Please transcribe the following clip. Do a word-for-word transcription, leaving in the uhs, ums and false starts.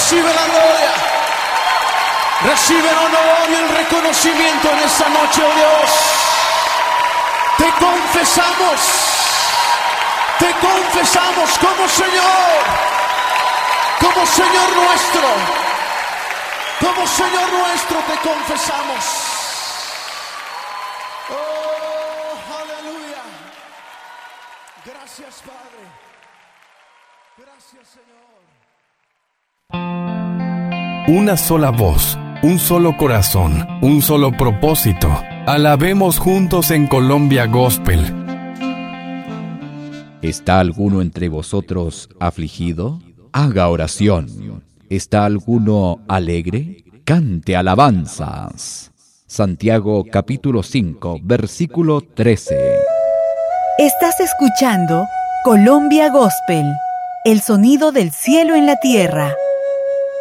Recibe la gloria. Recibe el honor y el reconocimiento en esta noche, oh Dios. Te confesamos. Te confesamos como Señor. Como Señor nuestro. Como Señor nuestro te confesamos. Oh, aleluya. Gracias, Padre. Gracias, Señor. Una sola voz, un solo corazón, un solo propósito. Alabemos juntos en Colombia Gospel. ¿Está alguno entre vosotros afligido? Haga oración. ¿Está alguno alegre? Cante alabanzas. Santiago capítulo cinco, versículo trece. Estás escuchando Colombia Gospel, el sonido del cielo en la tierra.